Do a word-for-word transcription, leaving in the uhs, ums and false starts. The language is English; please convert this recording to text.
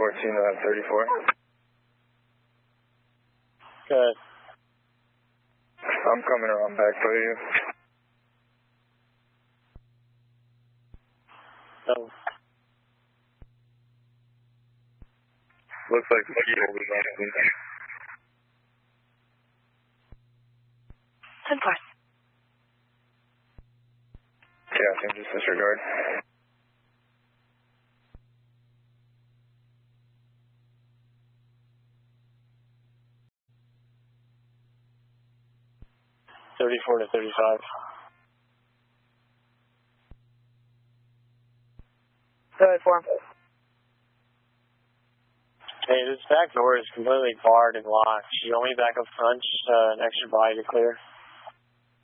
fourteen to thirty-four. Good. I'm coming around back by you. No. Looks like the key will be running. ten four. Yeah, just disregard. thirty-four to thirty-five. thirty-four. Hey, this back door is completely barred and locked. You want me back up front, just uh, an extra body to clear?